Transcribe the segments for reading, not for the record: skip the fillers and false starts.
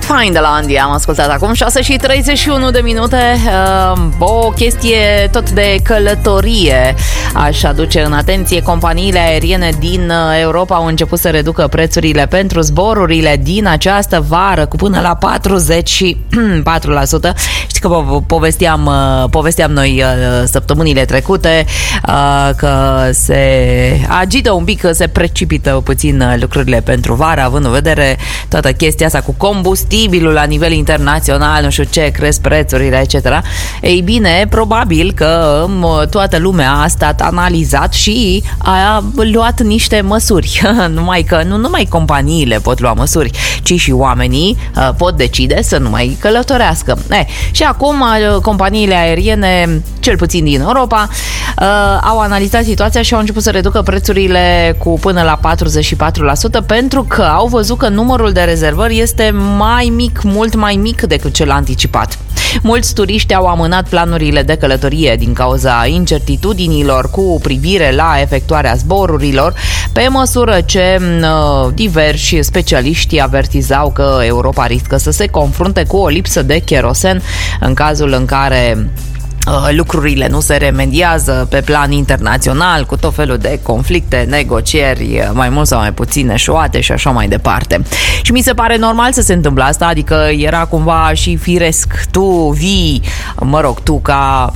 Fine de la Andy am ascultat acum, 6:31 de minute. O chestie tot de călătorie aș aduce în atenție. Companiile aeriene din Europa au început să reducă prețurile pentru zborurile din această vară cu până la 44%. Știi că povesteam noi săptămânile trecute că se agită un pic, că se precipită puțin lucrurile pentru vară, având în vedere toată chestia asta cu combustibilul la nivel internațional, nu știu ce, cresc prețurile, etc. Ei bine, probabil că toată lumea a stat analizat și a luat niște măsuri. Numai că nu numai companiile pot lua măsuri, ci și oamenii pot decide să nu mai călătorească. Și acum companiile aeriene, cel puțin din Europa, au analizat situația și au început să reducă prețurile cu până la 44% pentru că au văzut că numărul de rezervări este mai mic, mult mai mic decât cel anticipat. Mulți turiști au amânat planurile de călătorie din cauza incertitudinilor cu privire la efectuarea zborurilor, pe măsură ce diversi specialiști avertizau că Europa riscă să se confrunte cu o lipsă de kerosen în cazul în care lucrurile nu se remediază pe plan internațional, cu tot felul de conflicte, negocieri, mai mult sau mai puțin eșuate și așa mai departe. Și mi se pare normal să se întâmple asta, adică era cumva și firesc. Tu ca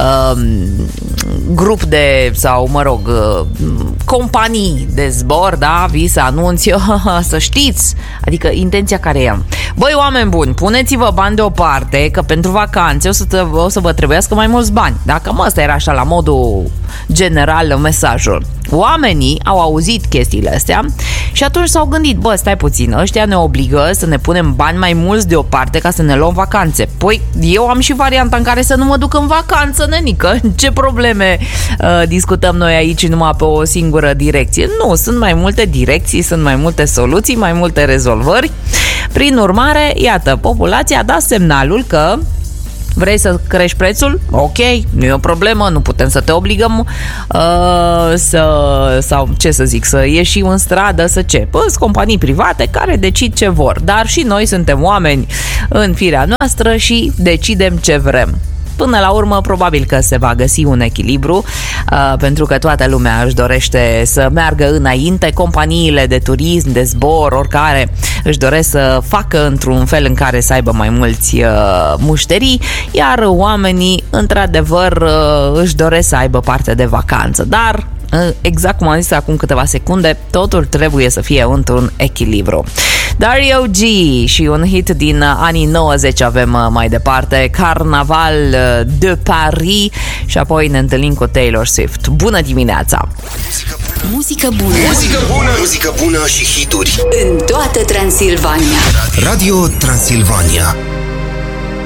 grup de, sau companii de zbor, da, vii să anunți, să știți, adică intenția care e. Băi, oameni buni, puneți-vă bani deoparte, că pentru vacanțe o să vă trebuiască mai mulți bani. Da? Cam asta era așa la modul general mesajul. Oamenii au auzit chestiile astea și atunci s-au gândit, stai puțin, ăștia ne obligă să ne punem bani mai mulți deoparte ca să ne luăm vacanțe. Păi, eu am și varianta în care să nu mă duc în vacanță, nenică. Ce probleme discutăm noi aici numai pe o singură direcție? Nu, sunt mai multe direcții, sunt mai multe soluții, mai multe rezolvări. Prin urmare, iată, populația a dat semnalul că vrei să crești prețul? Ok, nu e o problemă, nu putem să te obligăm să ieși în stradă, sunt companii private care decid ce vor, dar și noi suntem oameni în firea noastră și decidem ce vrem. Până la urmă, probabil că se va găsi un echilibru, pentru că toată lumea își dorește să meargă înainte. Companiile de turism, de zbor, oricare, își doresc să facă într-un fel în care să aibă mai mulți mușterii, iar oamenii, într-adevăr, își doresc să aibă parte de vacanță. Dar, exact cum am zis acum câteva secunde, totul trebuie să fie într-un echilibru. Dario G și un hit din anii 90 avem mai departe, Carnaval de Paris, și apoi ne întâlnim cu Taylor Swift. Bună dimineața! Muzică bună! Muzică bună! Muzică bună și hituri în toată Transilvania. Radio Transilvania.